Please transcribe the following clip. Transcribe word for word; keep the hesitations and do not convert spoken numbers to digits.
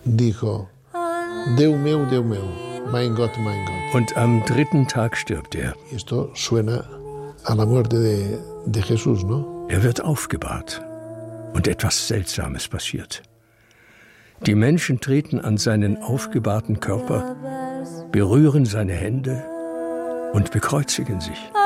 dijo, Déu meu, Déu meu, mein Gott, mein Gott. Und am dritten Tag stirbt er. Esto suena a la muerte de, de Jesús, ¿no? Er wird aufgebahrt und etwas Seltsames passiert. Die Menschen treten an seinen aufgebahrten Körper, berühren seine Hände und bekreuzigen sich.